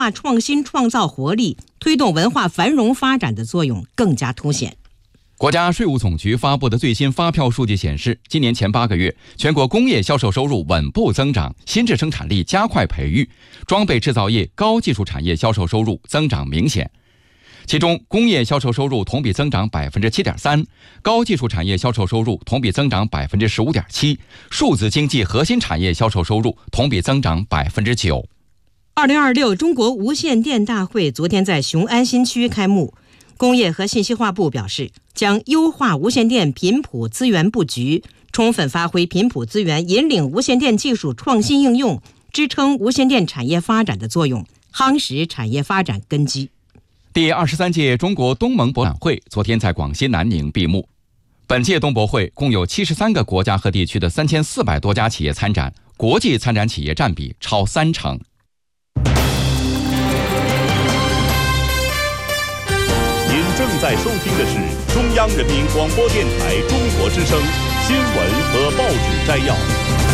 创新创造活力、推动文化繁荣发展的作用更加凸显。 国家税务总局发布的最新发票数据显示，今年前8个月，全国工业销售收入稳步增长，新质生产力加快培育，装备制造业、高技术产业销售收入增长明显。其中，工业销售收入同比增长 7.3%， 高技术产业销售收入同比增长 15.7%， 数字经济核心产业销售收入同比增长 9%。 2026中国无线电大会昨天在雄安新区开幕。工业和信息化部表示，将优化无线电频谱资源布局，充分发挥频谱资源引领无线电技术创新应用，支撑无线电产业发展的作用，夯实产业发展根基。 第23届中国东盟博览会昨天在广西南宁闭幕。本届东博会共有73个国家和地区的3400多家企业参展，国际参展企业占比超30%。 您正在收听的是中央人民广播电台中国之声新闻和报纸摘要。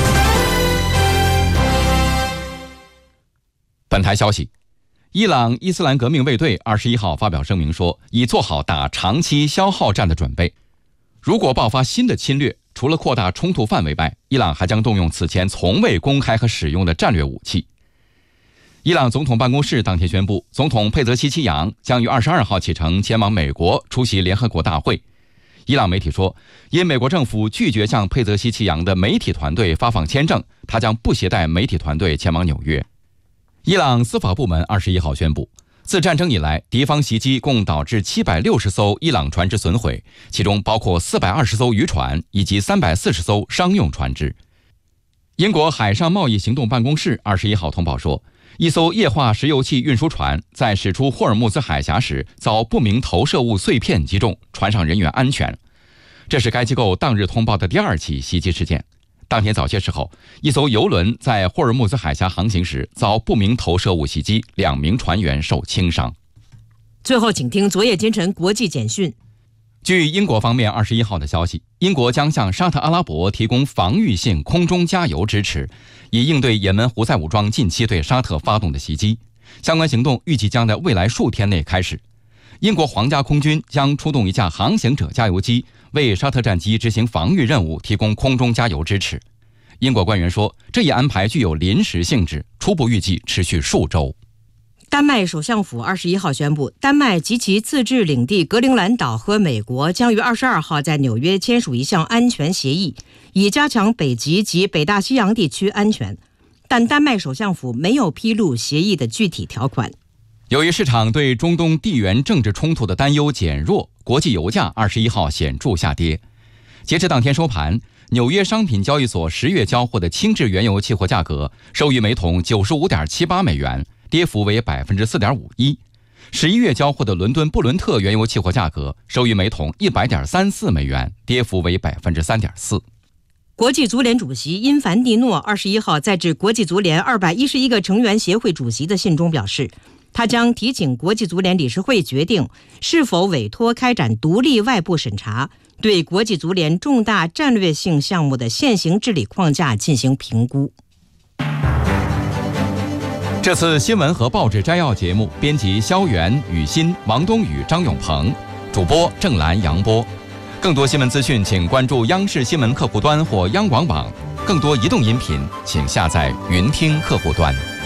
本台消息，伊朗伊斯兰革命卫队21号发表声明说，已做好打长期消耗战的准备。如果爆发新的侵略，除了扩大冲突范围外，伊朗还将动用此前从未公开和使用的战略武器。伊朗总统办公室当天宣布，总统佩泽西奇扬将于22号启程前往美国出席联合国大会。伊朗媒体说，因美国政府拒绝向佩泽西奇扬的媒体团队发放签证，他将不携带媒体团队前往纽约。伊朗司法部门21号宣布，自战争以来，敌方袭击共导致760艘伊朗船只损毁，其中包括420艘渔船以及340艘商用船只。英国海上贸易行动办公室21号通报说，一艘液化石油气运输船在驶出霍尔木兹海峡时遭不明投射物碎片击中，船上人员安全。这是该机构当日通报的第2起袭击事件。当天早些时候，一艘油轮在霍尔木兹海峡航行时遭不明投射物袭击，2名船员受轻伤。 最后，请听昨夜今晨国际简讯。 据英国方面21号的消息，英国将向沙特阿拉伯提供防御性空中加油支持，以应对也门胡塞武装近期对沙特发动的袭击。相关行动预计将在未来数天内开始。英国皇家空军将出动一架航行者加油机，为沙特战机执行防御任务提供空中加油支持。英国官员说，这一安排具有临时性质，初步预计持续数周。 丹麦首相府21号宣布，丹麦及其自治领地格陵兰岛和美国将于22号在纽约签署一项安全协议，以加强北极及北大西洋地区安全。但丹麦首相府没有披露协议的具体条款。 由于市场对中东地缘政治冲突的担忧减弱，国际油价21号显著下跌。截至当天收盘，纽约商品交易所10月交货的轻质原油期货价格收于每桶 95.78 美元，跌幅为 4.51%。11月交货的伦敦布伦特原油期货价格收于每桶 100.34 美元，跌幅为 3.4%。 国际足联主席因凡蒂诺21号在致国际足联211个成员协会主席的信中表示，他将提请国际足联理事会决定是否委托开展独立外部审查，对国际足联重大战略性项目的现行治理框架进行评估。 这次新闻和报纸摘要节目编辑肖元、雨欣、王冬雨、张永鹏，主播郑兰、杨波。更多新闻资讯请关注央视新闻客户端或央广网，更多移动音频请下载云听客户端。